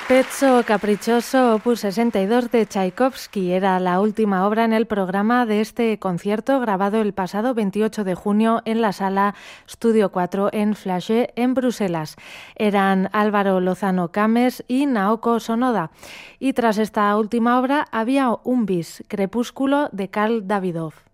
Pezzo Caprichoso, opus 62 de Tchaikovsky, era la última obra en el programa de este concierto grabado el pasado 28 de junio en la sala Studio 4 en Flagey, en Bruselas. Eran Álvaro Lozano Cames y Naoko Sonoda. Y tras esta última obra había un bis, Crepúsculo, de Karl Davidov.